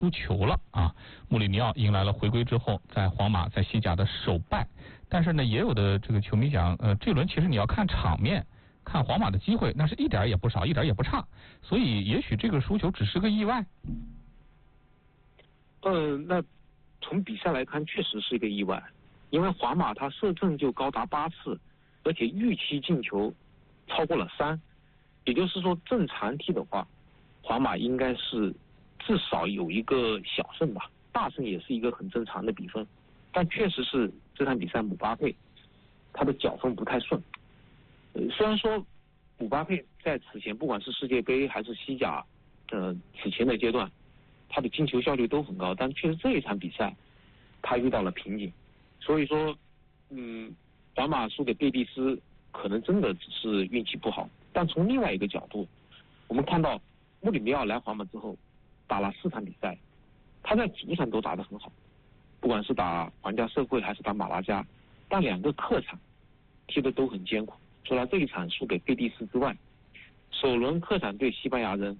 输球了啊！穆里尼奥迎来了回归之后在皇马在西甲的首败，但是呢，也有的这个球迷讲，这轮其实你要看场面，看皇马的机会，那是一点也不少，一点也不差，所以也许这个输球只是个意外。 那从比赛来看，确实是一个意外，因为皇马他射正就高达8次，而且预期进球超过了3，也就是说正常踢的话，皇马应该是至少有一个小胜吧，大胜也是一个很正常的比分。但确实是这场比赛姆巴佩他的脚风不太顺。虽然说姆巴佩在此前不管是世界杯还是西甲此前的阶段，他的进球效率都很高，但确实这一场比赛他遇到了瓶颈。所以说皇马输给贝蒂斯可能真的只是运气不好。但从另外一个角度，我们看到穆里尼奥来皇马之后打了4场比赛，他在主场都打得很好，不管是打皇家社会还是打马拉加，但2个客场踢得都很艰苦。除了这一场输给贝蒂斯之外，首轮客场对西班牙人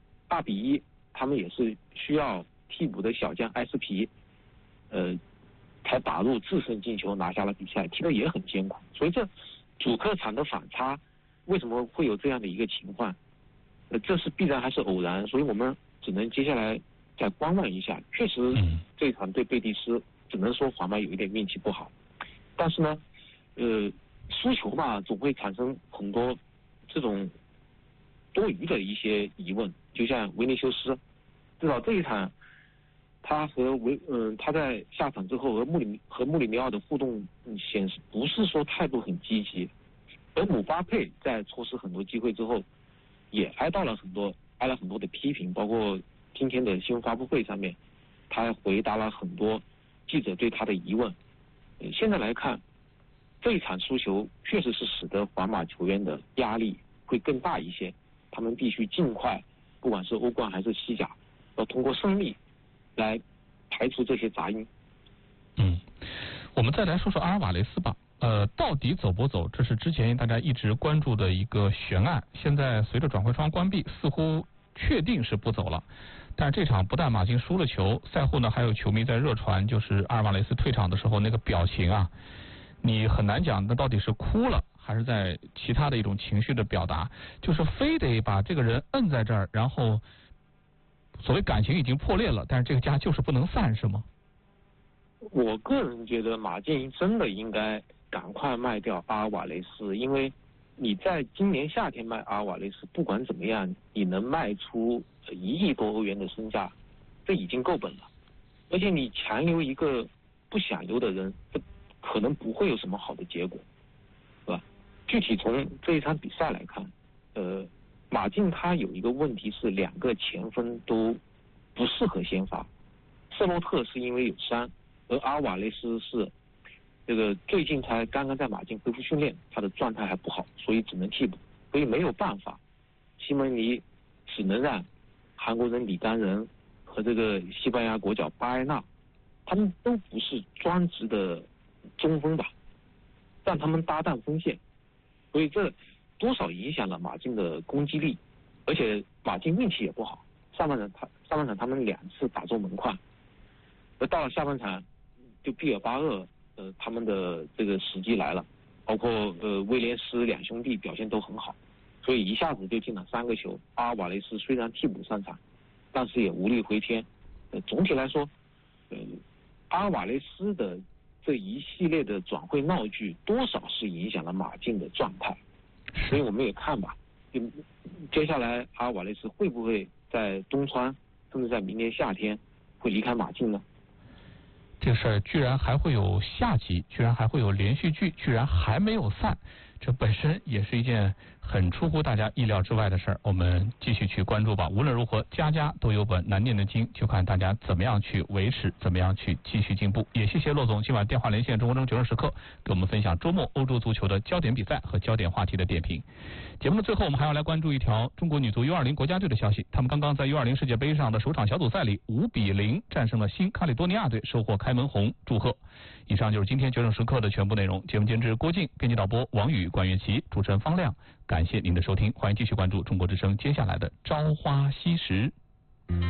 2-1，他们也是需要替补的小将埃斯皮才打入制胜进球拿下了比赛，踢得也很艰苦。所以这主客场的反差为什么会有这样的一个情况，这是必然还是偶然，所以我们只能接下来再观望一下。确实这一场对贝蒂斯只能说皇马有一点运气不好，但是呢输球嘛总会产生很多这种多余的一些疑问，就像维尼修斯，至少这一场他他在下场之后和穆里尼奥的互动显示不是说态度很积极，而姆巴佩在错失很多机会之后也挨了很多的批评，包括今天的新闻发布会上面他还回答了很多记者对他的疑问。现在来看这一场输球确实是使得皇马球员的压力会更大一些，他们必须尽快不管是欧冠还是西甲要通过胜利来排除这些杂音。 我们再来说说阿尔瓦雷斯吧。到底走不走，这是之前大家一直关注的一个悬案。现在随着转会窗关闭，似乎确定是不走了。但是这场不但马竞输了球，赛后呢还有球迷在热传，就是阿尔瓦雷斯退场的时候那个表情啊，你很难讲那到底是哭了还是在其他的一种情绪的表达，就是非得把这个人摁在这儿，然后所谓感情已经破裂了，但是这个家就是不能散，是吗？ 我个人觉得马竞真的应该赶快卖掉阿尔瓦雷斯，因为你在今年夏天卖阿尔瓦雷斯，不管怎么样你能卖出1亿多欧元的身价，这已经够本了。而且你强留一个不想留的人，这可能不会有什么好的结果，是吧？具体从这一场比赛来看，马竞他有一个问题是2个前锋都不适合先发，瑟洛特是因为有伤，而阿尔瓦雷斯是这个最近才刚刚在马竞恢复训练，他的状态还不好，所以只能替补，所以没有办法，西蒙尼只能让韩国人李丹仁和这个西班牙国脚巴埃纳，他们都不是专职的中锋吧，让他们搭档锋线，所以这多少影响了马竞的攻击力，而且马竞运气也不好，上半场他们2次打中门框，而到了下半场就毕尔巴鄂他们的这个时机来了，包括威廉斯2兄弟表现都很好，所以一下子就进了3个球。阿尔瓦雷斯虽然替补上场，但是也无力回天。总体来说阿尔瓦雷斯的这一系列的转会闹剧多少是影响了马竞的状态，所以我们也看吧，接下来阿尔瓦雷斯会不会在冬窗甚至在明年夏天会离开马竞呢？ 这个事儿居然还会有下集，居然还会有连续剧，居然还没有散，这本身也是一件很出乎大家意料之外的事儿。我们继续去关注吧。无论如何，家家都有本难念的经，就看大家怎么样去维持，怎么样去继续进步。也谢谢骆总今晚电话连线中国球证时刻，给我们分享周末欧洲足球的焦点比赛和焦点话题的点评。节目的最后，我们还要来关注一条中国女足 U20 国家队的消息。他们刚刚在 U20 世界杯上的首场小组赛里5-0战胜了新卡里多尼亚队，收获开门红，祝贺。以上就是今天球证时刻的全部内容。节目监制郭靖，编辑导播王宇、管乐琪，主持人方亮。感谢您的收听，欢迎继续关注中国之声接下来的朝花夕拾。